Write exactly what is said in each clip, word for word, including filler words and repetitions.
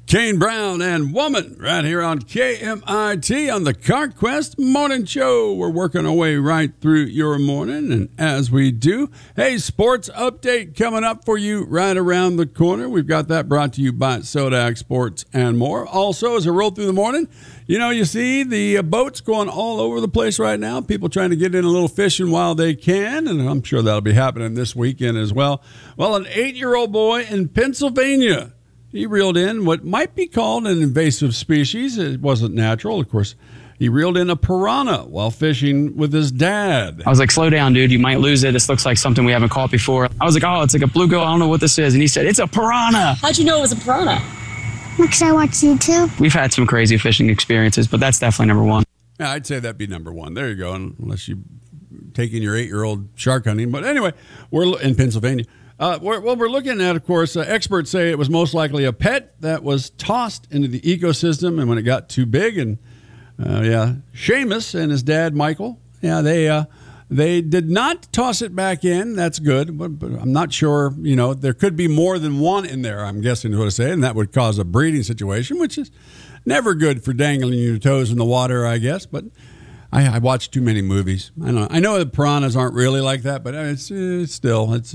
Kane Brown and Woman right here on K M I T on the CarQuest Morning Show. We're working our way right through your morning, and as we do, hey, sports update coming up for you right around the corner. We've got that brought to you by Sodak Sports and more. Also, as I roll through the morning, you know, you see the boats going all over the place right now. People trying to get in a little fishing while they can, and I'm sure that'll be happening this weekend as well. Well, an eight-year-old boy in Pennsylvania, he reeled in what might be called an invasive species. It wasn't natural, of course. He reeled in a piranha while fishing with his dad. I was like, slow down, dude. You might lose it. This looks like something we haven't caught before. I was like, oh, it's like a bluegill. I don't know what this is. And he said, it's a piranha. How'd you know it was a piranha? Because I watch YouTube. We've had some crazy fishing experiences, but that's definitely number one. Yeah, I'd say that'd be number one. There you go, unless you taking your eight-year-old shark hunting. But anyway, we're in Pennsylvania. Uh, we're, well, we're looking at, of course, uh, experts say it was most likely a pet that was tossed into the ecosystem, and when it got too big, and uh, yeah, Seamus and his dad, Michael, yeah, they uh, they did not toss it back in. That's good, but, but I'm not sure, you know, there could be more than one in there, I'm guessing is what I say, and that would cause a breeding situation, which is never good for dangling your toes in the water, I guess, but I, I watch too many movies. I know, I know the piranhas aren't really like that, but it's, it's still, it's...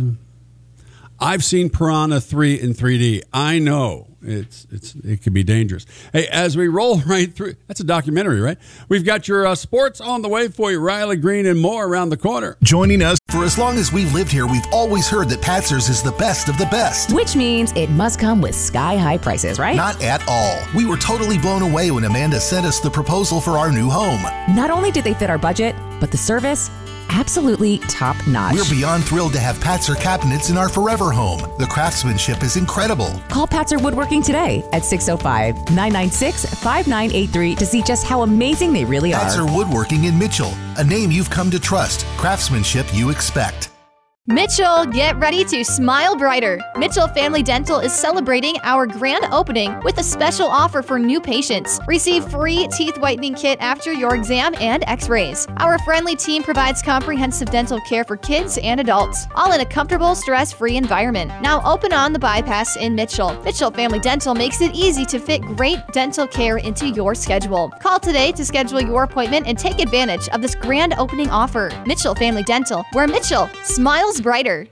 I've seen Piranha three in three D. I know it's it's it can be dangerous. Hey, as we roll right through, that's a documentary, right? We've got your uh, sports on the way for you, Riley Green and more around the corner. Joining us. For as long as we've lived here, we've always heard that Patzer's is the best of the best. Which means it must come with sky-high prices, right? Not at all. We were totally blown away when Amanda sent us the proposal for our new home. Not only did they fit our budget, but the service, absolutely top-notch. We're beyond thrilled to have Patzer cabinets in our forever home. The craftsmanship is incredible. Call Patzer Woodworking today at six oh five, nine nine six, five nine eight three to see just how amazing they really are. Patzer Woodworking in Mitchell, a name you've come to trust. Craftsmanship you expect. Mitchell, get ready to smile brighter. Mitchell Family Dental is celebrating our grand opening with a special offer for new patients. Receive free teeth whitening kit after your exam and x-rays. Our friendly team provides comprehensive dental care for kids and adults, all in a comfortable, stress-free environment. Now open on the bypass in Mitchell. Mitchell Family Dental makes it easy to fit great dental care into your schedule. Call today to schedule your appointment and take advantage of this grand opening offer. Mitchell Family Dental, where Mitchell smiles brighter.